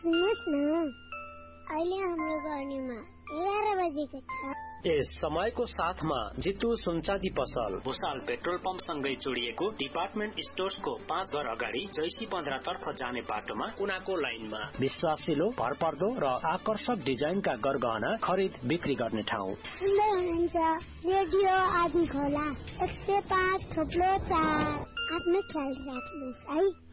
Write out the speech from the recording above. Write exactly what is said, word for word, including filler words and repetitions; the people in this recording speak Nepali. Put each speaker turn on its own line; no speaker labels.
सुन्नुहोस् न, अहिले हाम्रो गर्नीमा एघार बजेको छ।
यस समयको साथमा जितु सुनचाँदी पसल भुसाल पेट्रोल पम्प सँगै जोडिएको डिपार्टमेन्ट स्टोर्सको पाँच घर अगाडि जैसी पन्ध्र तर्फ जाने बाटोमा कुनाको लाइनमा विश्वासिलो, भरपर्दो र आकर्षक डिजाइनका गरगहना खरिद बिक्री गर्ने ठाउँ।
सुन्दै हुनुहुन्छ रेडियो आदि खोला एक सय पाँच थोप्लो चार। आफ्नो ख्याल राख्नुहोस् है।